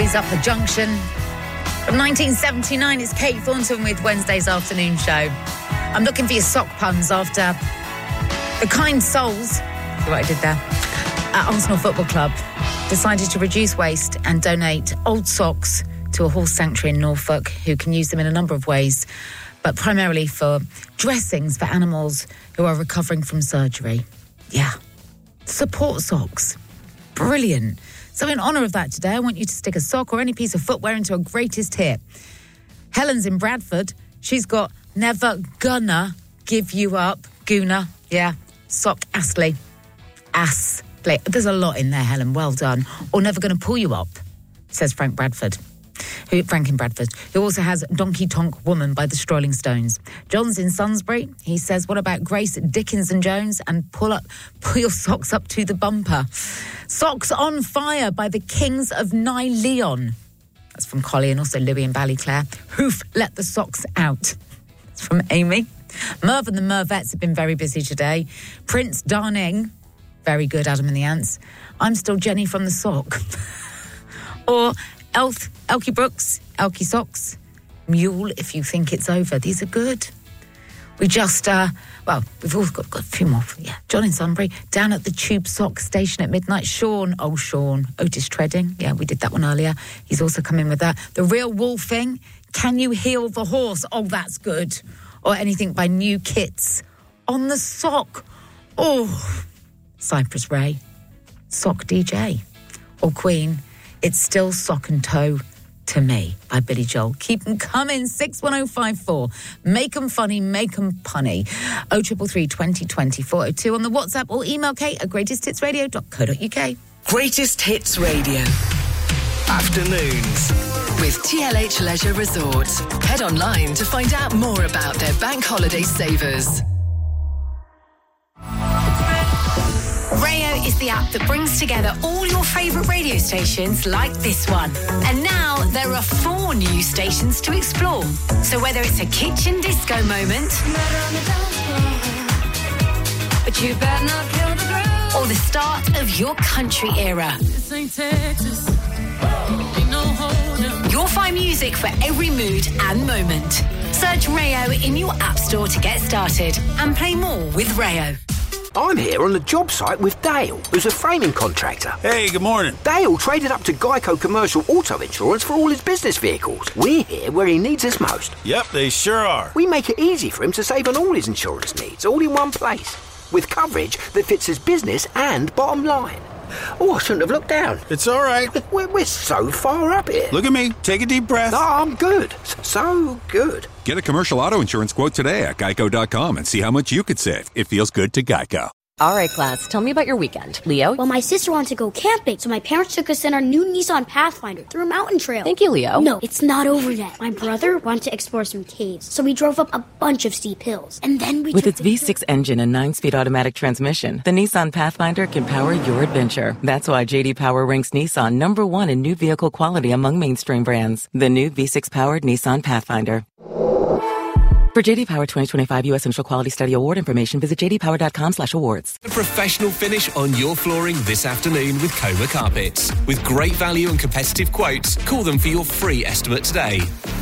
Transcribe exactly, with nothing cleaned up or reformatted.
She's Up the Junction. From nineteen seventy-nine, it's Kate Thornton with Wednesday's afternoon show. I'm looking for your sock puns after the kind souls, see what I did there, at Arsenal Football Club decided to reduce waste and donate old socks to a horse sanctuary in Norfolk who can use them in a number of ways, but primarily for dressings for animals who are recovering from surgery. Yeah. Support socks. Brilliant. So in honour of that today, I want you to stick a sock or any piece of footwear into a greatest hit. Helen's in Bradford. She's got Never Gonna Give You Up. Guna. Yeah. Sock Astley. Ass. There's a lot in there, Helen. Well done. Or Never Gonna Pull You Up, says Frank Bradford. Who, Frank in Bradford, who also has Donkey Tonk Woman by the Strolling Stones. John's in Sunsbury. He says, what about Grace Dickinson Jones and pull up, pull your socks up to the bumper? Socks on Fire by the Kings of Nye Leon. That's from Collie, and also Louis and Ballyclare. Hoof, Let the Socks Out. That's from Amy. Merv and the Mervettes have been very busy today. Prince Darning. Very good, Adam and the Ants. I'm still Jenny from the Sock. Or Elf, Elkie Brooks, Elkie Socks, Mule, If You Think It's Over. These are good. We just, uh, well, we've all got, got a few more. Yeah, John in Sunbury, down at the Tube Sock station at midnight. Sean, oh, Sean, Otis Treading. Yeah, we did that one earlier. He's also come in with that. The Real Wolfing, Can You Heal the Horse? Oh, that's good. Or anything by New Kits. On the Sock. Oh, Cypress Ray, Sock D J. Or Queen, It's Still Sock and Toe to Me by Billy Joel. Keep them coming. six one oh five four. Make them funny, make them punny. oh triple three, twenty, twenty, four oh two on the WhatsApp or email Kate at greatest hits radio dot co dot uk. Greatest Hits Radio. Afternoons. With T L H Leisure Resorts. Head online to find out more about their bank holiday savers. Rayo is the app that brings together all your favourite radio stations like this one. And now there are four new stations to explore. So whether it's a kitchen disco moment, but you better not kill the groove, or the start of your country era, this ain't Texas. Ain't no holding. You'll find music for every mood and moment. Search Rayo in your app store to get started and play more with Rayo. I'm here on the job site with Dale, who's a framing contractor. Hey, good morning. Dale traded up to Geico Commercial Auto Insurance for all his business vehicles. We're here where he needs us most. Yep, they sure are. We make it easy for him to save on all his insurance needs, all in one place, with coverage that fits his business and bottom line. Oh, I shouldn't have looked down. It's all right. We're, we're so far up here. Look at me. Take a deep breath. No, I'm good. So good. Get a commercial auto insurance quote today at geico dot com and see how much you could save. It feels good to Geico. All right, class, tell me about your weekend. Leo? Well, my sister wanted to go camping, so my parents took us in our new Nissan Pathfinder through a mountain trail. Thank you, Leo. No, it's not over yet. My brother wanted to explore some caves, so we drove up a bunch of steep hills. And then we With took its V six engine and nine-speed automatic transmission, the Nissan Pathfinder can power your adventure. That's why J D Power ranks Nissan number one in new vehicle quality among mainstream brands. The new V six-powered Nissan Pathfinder. For J D Power twenty twenty-five U S Central Quality Study Award information, visit j d power dot com slash awards. A professional finish on your flooring this afternoon with Coma Carpets. With great value and competitive quotes, call them for your free estimate today.